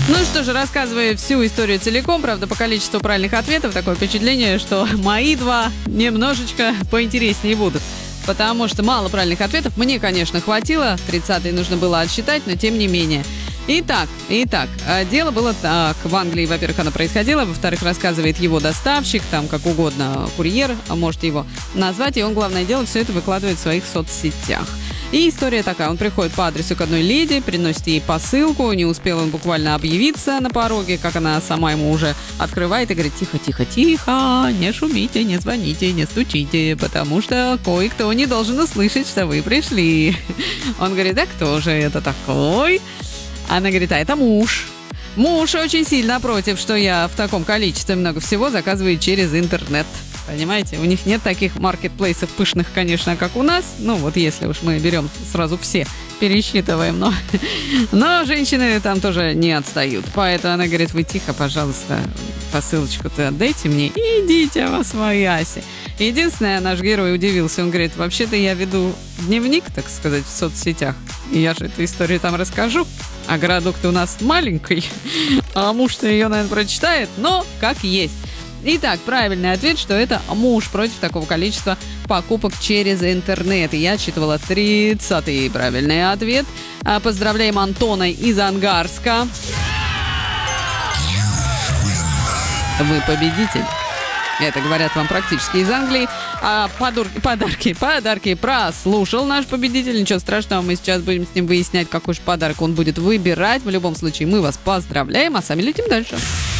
Ну что же, рассказывая всю историю целиком, правда, по количеству правильных ответов, такое впечатление, что мои два немножечко поинтереснее будут. Потому что мало правильных ответов. Мне, конечно, хватило. 30-й нужно было отсчитать, но тем не менее. Итак, дело было так. В Англии, во-первых, оно происходило. Во-вторых, рассказывает его доставщик, там как угодно, курьер, можете его назвать. И он, главное дело, все это выкладывает в своих соцсетях. И история такая. Он приходит по адресу к одной леди, приносит ей посылку. Не успел он буквально объявиться на пороге, как она сама ему уже открывает и говорит: тихо, тихо, тихо, не шумите, не звоните, не стучите, потому что кое-кто не должен услышать, что вы пришли. Он говорит: да кто же это такой? Она говорит: а это муж. Муж очень сильно против, что я в таком количестве много всего заказываю через интернет. Понимаете, у них нет таких маркетплейсов пышных, конечно, как у нас. Ну, вот если уж мы берем сразу все, пересчитываем. Но женщины там тоже не отстают. Поэтому она говорит: вы тихо, пожалуйста, посылочку-то отдайте мне и идите во свояси. Единственное, наш герой удивился. Он говорит: вообще-то я веду дневник, так сказать, в соцсетях. И я же эту историю там расскажу. А городок-то у нас маленький. А муж-то ее, наверное, прочитает. Но как есть. Итак, правильный ответ, что это муж против такого количества покупок через интернет. И я отсчитывала 30-й правильный ответ. Поздравляем Антона из Ангарска. Вы победитель. Это говорят вам практически из Англии. А подарки прослушал наш победитель. Ничего страшного, мы сейчас будем с ним выяснять, какой же подарок он будет выбирать. В любом случае, мы вас поздравляем, а сами летим дальше.